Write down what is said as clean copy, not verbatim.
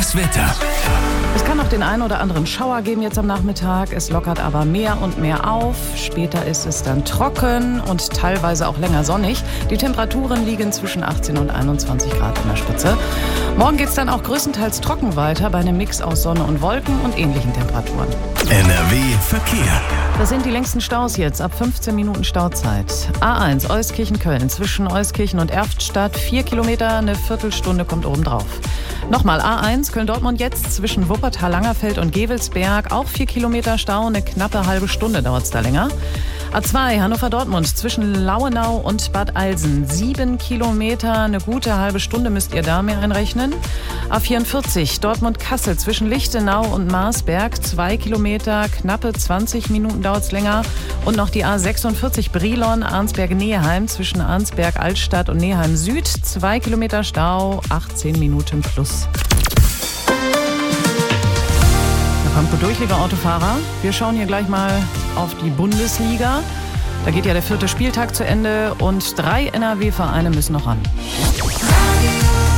Das Wetter. Es kann noch den einen oder anderen Schauer geben jetzt am Nachmittag. Es lockert aber mehr und mehr auf. Später ist es dann trocken und teilweise auch länger sonnig. Die Temperaturen liegen zwischen 18 und 21 Grad an der Spitze. Morgen geht es dann auch größtenteils trocken weiter bei einem Mix aus Sonne und Wolken und ähnlichen Temperaturen. NRW Verkehr. Das sind die längsten Staus jetzt, ab 15 Minuten Stauzeit. A1 Euskirchen-Köln zwischen Euskirchen und Erftstadt, 4 Kilometer, eine Viertelstunde kommt obendrauf. Nochmal A1 Köln-Dortmund jetzt zwischen Wuppertal-Langerfeld und Gevelsberg, auch 4 Kilometer Stau, eine knappe halbe Stunde dauert es da länger. A2 Hannover-Dortmund zwischen Lauenau und Bad Alsen, 7 Kilometer, eine gute halbe Stunde müsst ihr da mehr einrechnen. A44 Dortmund-Kassel zwischen Lichtenau und Marsberg, 2 Kilometer, knappe 20 Minuten dauert es länger. Und noch die A46 Brilon-Arnsberg-Neheim zwischen Arnsberg-Altstadt und Neheim-Süd, 2 Kilometer Stau, 18 Minuten plus. Kommt gut durch, liebe Autofahrer. Wir schauen hier gleich mal auf die Bundesliga. Da geht ja der 4. Spieltag zu Ende und 3 NRW-Vereine müssen noch ran.